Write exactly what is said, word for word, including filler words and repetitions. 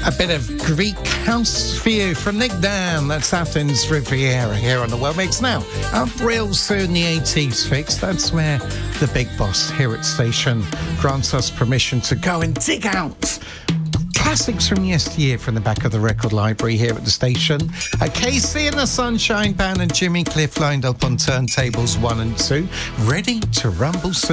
A bit of Greek house for you from Nick Dan. That's Athens Riviera here on the World Mix. Now, up real soon, the eighties fix. That's where the big boss here at Station grants us permission to go and dig out classics from yesteryear from the back of the record library here at the station. Uh, Casey and the Sunshine Band and Jimmy Cliff lined up on turntables one and two, ready to rumble soon.